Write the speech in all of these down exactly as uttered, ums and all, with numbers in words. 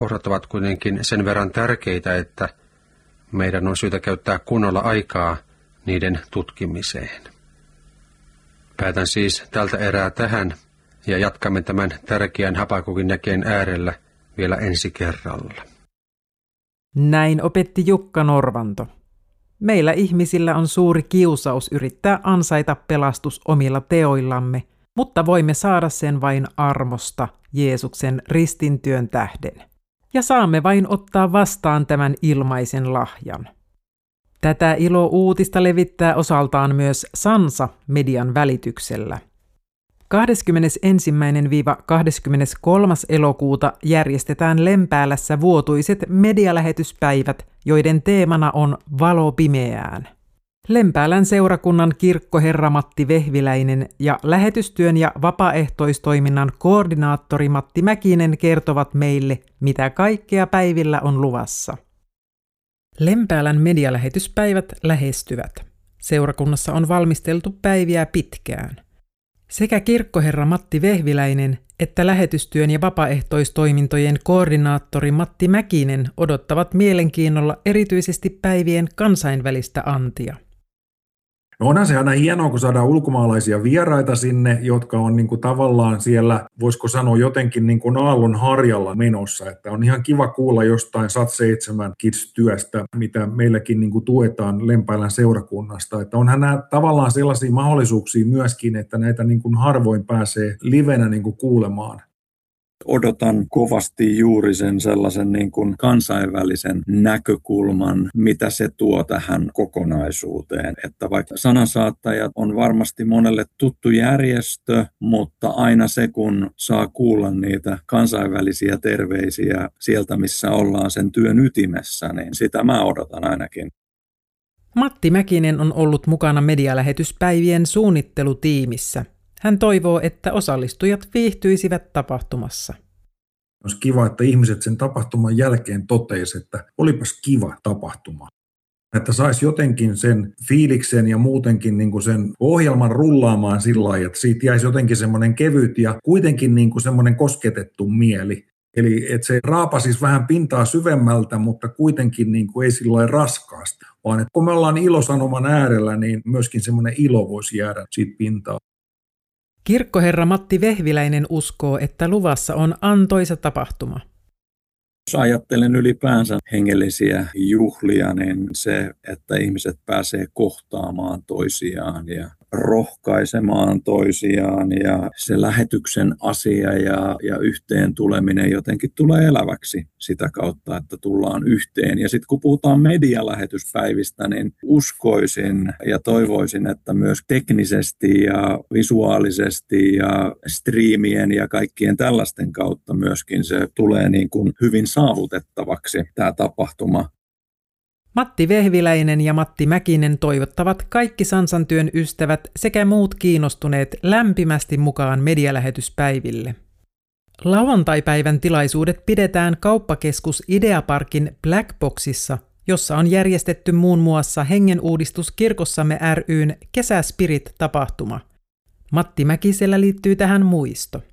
Kohdat ovat kuitenkin sen verran tärkeitä, että meidän on syytä käyttää kunnolla aikaa niiden tutkimiseen. Päätän siis tältä erää tähän ja jatkamme tämän tärkeän Habakukin näkeen äärellä vielä ensi kerralla. Näin opetti Jukka Norvanto. Meillä ihmisillä on suuri kiusaus yrittää ansaita pelastus omilla teoillamme, mutta voimme saada sen vain armosta Jeesuksen ristintyön tähden. Ja saamme vain ottaa vastaan tämän ilmaisen lahjan. Tätä ilo-uutista levittää osaltaan myös Sansa median välityksellä. kahdeskymmenesensimmäinen kahdeskymmeneskolmas elokuuta järjestetään Lempäälässä vuotuiset medialähetyspäivät, joiden teemana on valo pimeään. Lempäälän seurakunnan kirkkoherra Matti Vehviläinen ja lähetystyön ja vapaaehtoistoiminnan koordinaattori Matti Mäkinen kertovat meille, mitä kaikkea päivillä on luvassa. Lempäälän medialähetyspäivät lähestyvät. Seurakunnassa on valmisteltu päiviä pitkään. Sekä kirkkoherra Matti Vehviläinen että lähetystyön ja vapaaehtoistoimintojen koordinaattori Matti Mäkinen odottavat mielenkiinnolla erityisesti päivien kansainvälistä antia. No onhan se aina hienoa, kun saadaan ulkomaalaisia vieraita sinne, jotka on niin kuin tavallaan siellä, voisiko sanoa jotenkin niin kuin aallon harjalla menossa. Että on ihan kiva kuulla jostain Sat seitsemän Kids-työstä, mitä meilläkin niin kuin tuetaan Lempäälän seurakunnasta. Että onhan nämä tavallaan sellaisia mahdollisuuksia myöskin, että näitä niin kuin harvoin pääsee livenä niin kuin kuulemaan. Odotan kovasti juuri sen sellaisen niin kuin kansainvälisen näkökulman, mitä se tuo tähän kokonaisuuteen. Että vaikka sanansaattajat on varmasti monelle tuttu järjestö, mutta aina se, kun saa kuulla niitä kansainvälisiä terveisiä sieltä, missä ollaan sen työn ytimessä, niin sitä mä odotan ainakin. Matti Mäkinen on ollut mukana medialähetyspäivien suunnittelutiimissä. Hän toivoo, että osallistujat viihtyisivät tapahtumassa. Olisi kiva, että ihmiset sen tapahtuman jälkeen toteisivat, että olipas kiva tapahtuma. Että saisi jotenkin sen fiiliksen ja muutenkin niin kuin sen ohjelman rullaamaan sillä lailla, että siitä jäisi jotenkin semmoinen kevyt ja kuitenkin niin kuin semmoinen kosketettu mieli. Eli että se raapasisi vähän pintaa syvemmältä, mutta kuitenkin niin kuin ei sillä lailla raskaasti. Vaan että kun me ollaan ilosanoman äärellä, niin myöskin semmoinen ilo voisi jäädä siitä pintaa. Kirkkoherra Matti Vehviläinen uskoo, että luvassa on antoisa tapahtuma. Jos ajattelen ylipäänsä hengellisiä juhlia, niin se, että ihmiset pääsee kohtaamaan toisiaan ja rohkaisemaan toisiaan ja se lähetyksen asia ja, ja yhteen tuleminen jotenkin tulee eläväksi sitä kautta, että tullaan yhteen. Ja sitten kun puhutaan medialähetyspäivistä, niin uskoisin ja toivoisin, että myös teknisesti ja visuaalisesti ja striimien ja kaikkien tällaisten kautta myöskin se tulee niin kuin hyvin saavutettavaksi tämä tapahtuma. Matti Vehviläinen ja Matti Mäkinen toivottavat kaikki Sansantyön ystävät sekä muut kiinnostuneet lämpimästi mukaan medialähetyspäiville. Lauantaipäivän tilaisuudet pidetään kauppakeskus Ideaparkin Blackboxissa, jossa on järjestetty muun muassa Hengenuudistus kirkossamme ry:n Kesäspirit-tapahtuma. Matti Mäkisellä liittyy tähän muisto.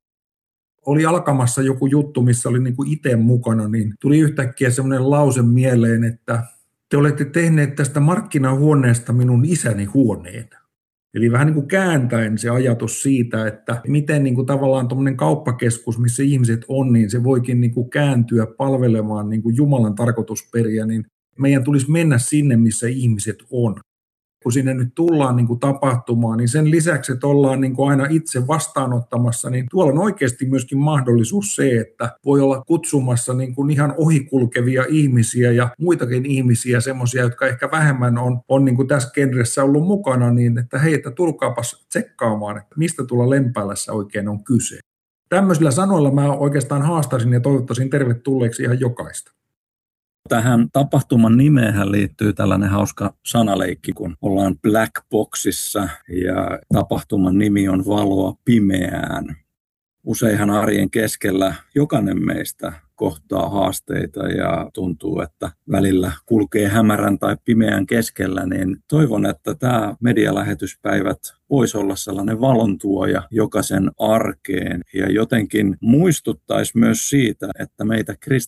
Oli alkamassa joku juttu, missä oli niin kuin itse mukana, niin tuli yhtäkkiä semmoinen lause mieleen, että te olette tehneet tästä markkinahuoneesta minun isäni huoneen. Eli vähän niin kuin kääntäen se ajatus siitä, että miten niin kuin tavallaan tuommoinen kauppakeskus, missä ihmiset on, niin se voikin niin kuin kääntyä palvelemaan niin kuin Jumalan tarkoitusperiä, niin meidän tulisi mennä sinne, missä ihmiset on. Kun sinne nyt tullaan niin kuin tapahtumaan, niin sen lisäksi, että ollaan niin kuin aina itse vastaanottamassa, niin tuolla on oikeasti myöskin mahdollisuus se, että voi olla kutsumassa niin kuin ihan ohikulkevia ihmisiä ja muitakin ihmisiä, semmoisia, jotka ehkä vähemmän on, on niin kuin tässä genressä ollut mukana, niin että hei, että tulkaapas tsekkaamaan, että mistä tuolla Lempäälässä oikein on kyse. Tämmöisillä sanoilla mä oikeastaan haastaisin ja toivottaisin tervetulleeksi ihan jokaista. Tähän tapahtuman nimeen liittyy tällainen hauska sanaleikki, kun ollaan Black Boxissa ja tapahtuman nimi on Valoa pimeään. Useinhan arjen keskellä jokainen meistä kohtaa haasteita ja tuntuu, että välillä kulkee hämärän tai pimeän keskellä, niin toivon, että tämä medialähetyspäivät voisi olla sellainen valontuoja jokaisen arkeen ja jotenkin muistuttaisi myös siitä, että meitä